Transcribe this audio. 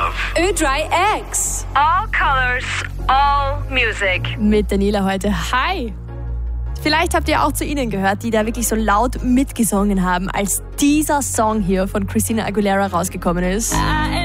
love. Ö3X. All colors, all music. Mit Daniela heute. Hi! Vielleicht habt ihr auch zu ihnen gehört, die da wirklich so laut mitgesungen haben, als dieser Song hier von Christina Aguilera rausgekommen ist.